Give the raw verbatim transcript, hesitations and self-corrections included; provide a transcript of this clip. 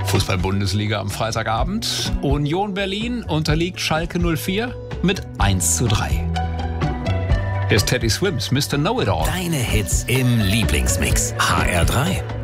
Fußball-Bundesliga am Freitagabend. Union Berlin unterliegt Schalke null vier mit eins zu drei. Hier ist Teddy Swims, Mister Know-It-All. Deine Hits im Lieblingsmix. H R drei.